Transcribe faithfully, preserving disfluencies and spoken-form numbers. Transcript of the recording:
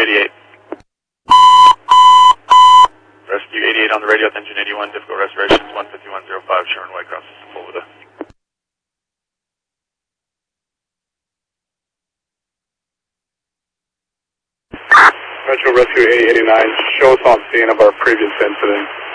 eighty-eight. Rescue eighty-eight on the radio with engine eighty-one, difficult restorations, one fifty-one oh five, Sherman Whitecross, full with a. Metro Rescue eighty eighty-nine, show us on scene of our previous incident.